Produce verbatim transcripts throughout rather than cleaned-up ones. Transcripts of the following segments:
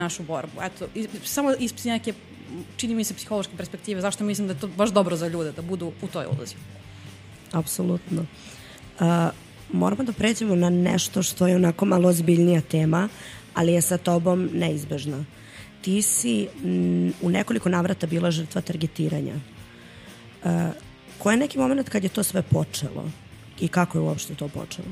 našu borbu. Eto, samo iz neke, čini mi se, psihološke perspektive, zašto mislim da je to baš dobro za ljude, da budu u toj ulozi. Apsolutno. Uh, moramo da pređemo na nešto što je onako malo ozbiljnija tema, ali je sa tobom neizbežna. Ti si m, u nekoliko navrata bila žrtva targetiranja. Uh, ko je neki moment kad je to sve počelo? I kako je uopšte to počelo?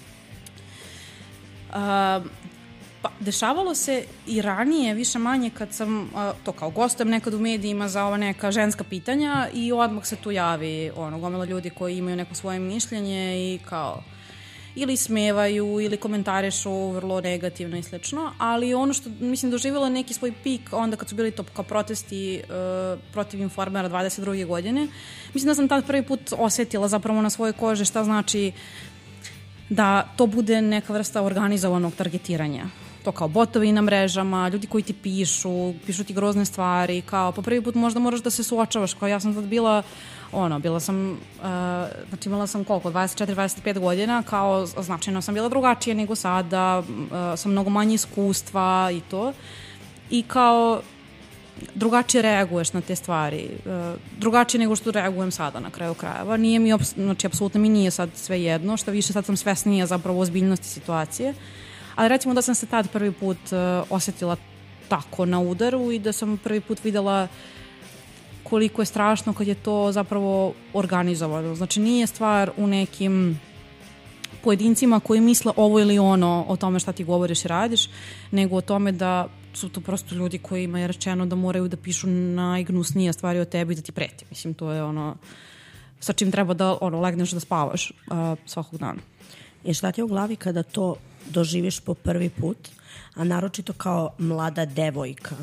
Uh, pa, dešavalo se i ranije, više manje, kad sam uh, to kao gostujem nekad u medijima za ova neka ženska pitanja i odmah se tu javi ono, gomila ljudi koji imaju neko svoje mišljenje i kao ili smevaju ili komentarišu vrlo negativno i slično, ali ono što mislim doživjela neki svoj pik onda kad su bili to kao protesti uh, protiv Informera dvadeset druge godine, mislim da sam tad prvi put osjetila zapravo na svojoj koži šta znači da to bude neka vrsta organizovanog targetiranja. To kao botovi na mrežama, ljudi koji ti pišu, pišu ti grozne stvari, kao po prvi put možda moraš da se suočavaš, kao ja sam tad bila ono, bila sam, uh, znači imala sam koliko, dvadeset četiri dvadeset pet godina, kao značajno sam bila drugačija nego sada, uh, sam mnogo manje iskustva i to, i kao drugačije reaguješ na te stvari, uh, drugačije nego što reagujem sada na kraju krajeva. Nije mi, znači apsolutno mi nije sad sve jedno, što više sad sam svesnija zapravo ozbiljnosti situacije, ali recimo da sam se tad prvi put uh, osjetila tako na udaru i da sam prvi put videla koliko je strašno kad je to zapravo organizovano. Znači nije stvar u nekim pojedincima koji misle ovo ili ono o tome šta ti govoriš i radiš, nego o tome da su to prosto ljudi kojima je rečeno da moraju da pišu najgnusnije stvari o tebi i da ti preti. Mislim, to je ono sa čim treba da ono, legneš da spavaš uh, svakog dana. I šta ti je u glavi kada to doživiš po prvi put, a naročito kao mlada devojka?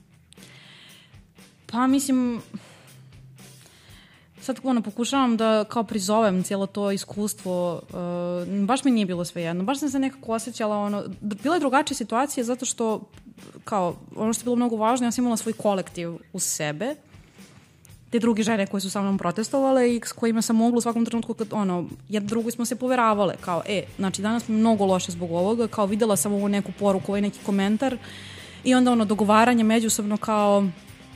Pa mislim, sad ono, pokušavam da kao prizovem cijelo to iskustvo, uh, baš mi nije bilo sve jedno, baš sam se nekako osjećala, ono, bila je drugačija situacija zato što, kao, ono što je bilo mnogo važno, ja sam imala svoj kolektiv uz sebe, te druge žene koje su sa mnom protestovale i s kojima sam mogla u svakom trenutku, kad, ono, jedno drugo smo se poveravale, kao, e, znači danas mi mnogo loše zbog ovoga, kao videla sam ovu neku poruku, ovaj neki komentar i onda ono dogovaranje međusobno kao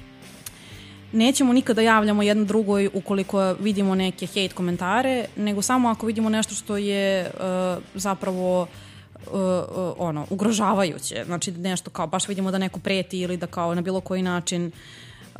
nećemo nikada javljamo jedno drugoj ukoliko vidimo neke hate komentare, nego samo ako vidimo nešto što je uh, zapravo uh, uh, ono, ugrožavajuće. Znači nešto kao baš vidimo da neko preti ili da kao na bilo koji način uh,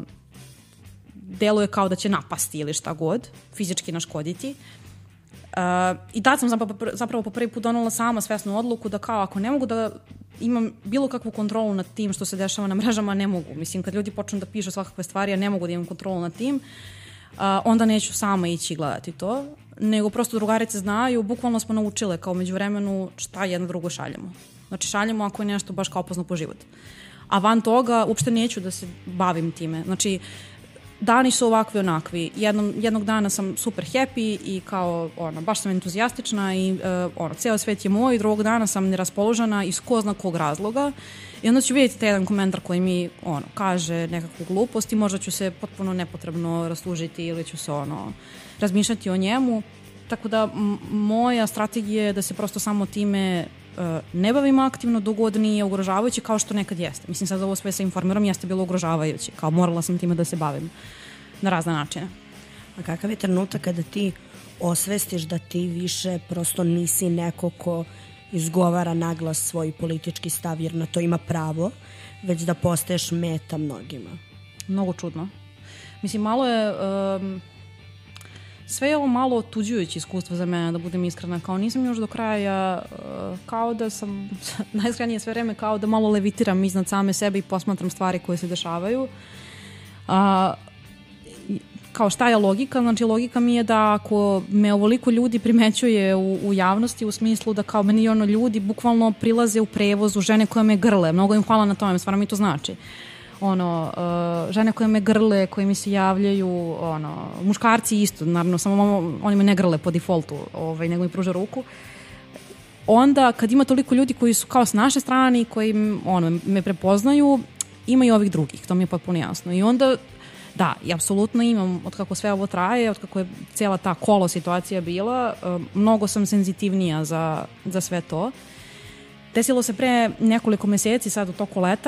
deluje kao da će napasti ili šta god, fizički naškoditi. Uh, I tad sam zapravo, zapravo po prvi put donala sama svesnu odluku da kao ako ne mogu da imam bilo kakvu kontrolu nad tim što se dešava na mrežama, ne mogu. Mislim, kad ljudi počnu da pišu svakakve stvari, ja ne mogu da imam kontrolu nad tim, uh, onda neću sama ići gledati to, nego prosto drugarice znaju, bukvalno smo naučile kao među vremenu šta jedno drugo šaljemo. Znači šaljemo ako je nešto baš kao opasno po život. A van toga uopšte neću da se bavim time. Znači, dani su ovakvi onakvi. Jednom, jednog dana sam super happy i kao, ono, baš sam entuzijastična i uh, ono, ceo svet je moj, drugog dana sam neraspoložena iz ko zna kog razloga i onda ću vidjeti taj jedan komentar koji mi ono, kaže nekakvu glupost i možda ću se potpuno nepotrebno raslužiti ili ću se ono, razmišljati o njemu. Tako da m- moja strategija je da se prosto samo time uh, ne bavim aktivno dok god nije ugrožavajuće kao što nekad jeste. Mislim sad ovo sve sa Informerom jeste bilo ugrožavajuće, kao morala sam time da se bavim na razne načine. A kakav je trenutak kada ti osvestiš da ti više prosto nisi neko ko izgovara naglas svoj politički stav jer na to ima pravo, već da postaješ meta mnogima? Mnogo čudno. Mislim, malo je... Um, sve je ovo malo otuđujuće iskustvo za mene, da budem iskrena. Kao nisam još do kraja, kao da sam, najiskrenije sve vreme, kao da malo levitiram iznad same sebe i posmatram stvari koje se dešavaju. A, kao šta je logika? Znači logika mi je da ako me ovoliko ljudi primećuje u, u javnosti u smislu da kao meni ono ljudi bukvalno prilaze u prevozu žene koje me grle. Mnogo im hvala na tome, stvarno mi to znači. Ono, uh, žene koje me grle, koje mi se javljaju, ono, muškarci isto, naravno, samo oni me ne grle po defaultu, ovaj, nego mi pruža ruku. Onda, kad ima toliko ljudi koji su kao s naše strane i koji ono, me prepoznaju, ima i ovih drugih, to mi je potpuno jasno. I onda, da, i apsolutno imam, od kako sve ovo traje, od kako je cijela ta kolo situacija bila, uh, mnogo sam senzitivnija za, za sve to. desilo se pre nekoliko meseci sad u toku leta